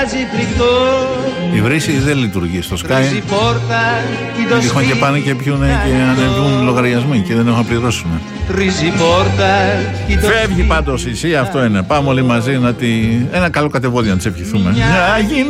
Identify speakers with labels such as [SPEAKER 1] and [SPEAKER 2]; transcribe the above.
[SPEAKER 1] Η βρύση δεν λειτουργεί στο Sky. Τυχόν και πάνε και πιούνε και ανεβούν λογαριασμοί και δεν έχουν να πληρώσουν. Φεύγει πάντως η ΣΥ, αυτό είναι. Πάμε όλοι μαζί ένα καλό κατεβόδιο να της ευχηθούμε. Να γίνουμε